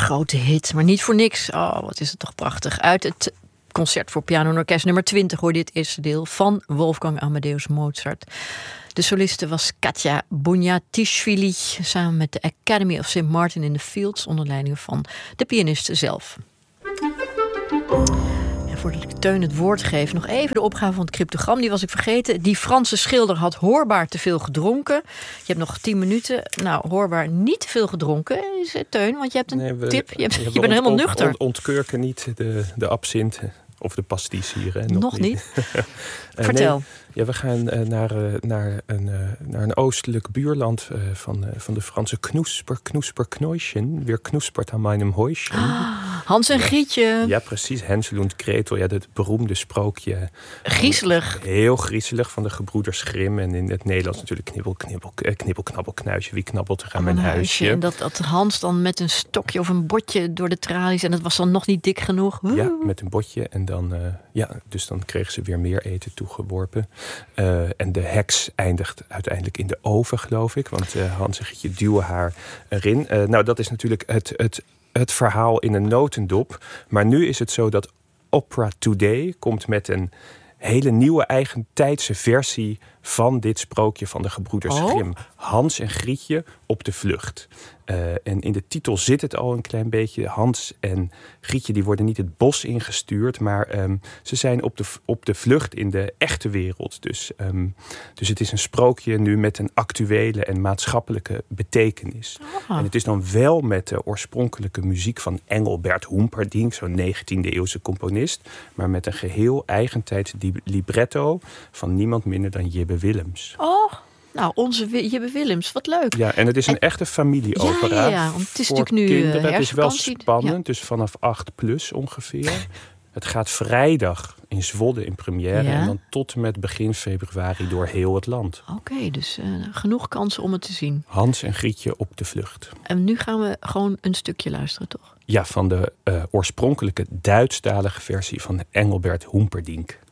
grote hit, maar niet voor niks. Oh, wat is het toch prachtig. Uit het concert voor piano en orkest nummer 20 hoor dit eerste deel van Wolfgang Amadeus Mozart. De soliste was Katja Boniatishvili samen met de Academy of St. Martin in the Fields onder leiding van de pianist zelf. En voordat ik Teun het woord geef, nog even de opgave van het cryptogram. Die was ik vergeten. Die Franse schilder had hoorbaar te veel gedronken. Je hebt nog 10 minuten. Nou, hoorbaar niet te veel gedronken, is het, Teun? Want je hebt een tip. Je bent helemaal nuchter. Ontkurken niet de absint of de pastis hier. Hè? Nog niet. Vertel. Nee, we gaan naar een oostelijk buurland van de Franse Knoesperknoischen. Weer knoespert aan meinem Häuschen. Hans en Grietje. Ja, precies. Hänsel und Gretel. Ja, dat beroemde sprookje. Griezelig. Heel griezelig van de gebroeders Grimm. En in het Nederlands natuurlijk knibbel, knabbel, knuisje. Wie knabbelt er aan mijn huisje? En dat Hans dan met een stokje of een botje door de tralies. En dat was dan nog niet dik genoeg. Ja, met een botje. En dan, dus dan kregen ze weer meer eten toegeworpen. En de heks eindigt uiteindelijk in de oven, geloof ik. Want Hans en Grietje duwen haar erin. Nou, dat is natuurlijk het verhaal in een notendop. Maar nu is het zo dat Opera Today komt met een hele nieuwe eigentijdse versie van dit sprookje van de gebroeders Grimm. Hans en Grietje op de vlucht. En in de titel zit het al een klein beetje. Hans en Grietje die worden niet het bos ingestuurd, maar ze zijn op de vlucht in de echte wereld. Dus het is een sprookje nu met een actuele en maatschappelijke betekenis. En het is dan wel met de oorspronkelijke muziek van Engelbert Humperdinck, zo'n 19e eeuwse componist, maar met een geheel eigentijds libretto van niemand minder dan Jibbe Willems. Nou, onze Jibbe Willems, wat leuk. Ja, en het is een echte familieopera. Ja, want het is voor natuurlijk nu kinderen. Het is wel spannend, ja. Dus vanaf 8+ ongeveer. Het gaat vrijdag in Zwolle in première. En dan tot en met begin februari door heel het land. Oké, dus genoeg kansen om het te zien. Hans en Grietje op de vlucht. En nu gaan we gewoon een stukje luisteren, toch? Ja, van de oorspronkelijke Duitsstalige versie van Engelbert Humperdinck.